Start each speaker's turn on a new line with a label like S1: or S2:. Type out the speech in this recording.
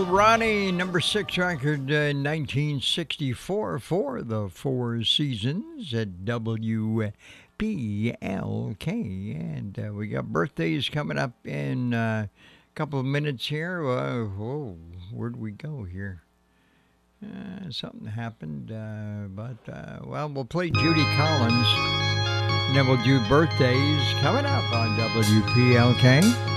S1: Little Ronnie, number 6 record, 1964 for the Four Seasons at WPLK. And we got birthdays coming up in a couple of minutes here. Whoa, where'd we go here? Something happened, well, we'll play Judy Collins, and then we'll do birthdays coming up on WPLK.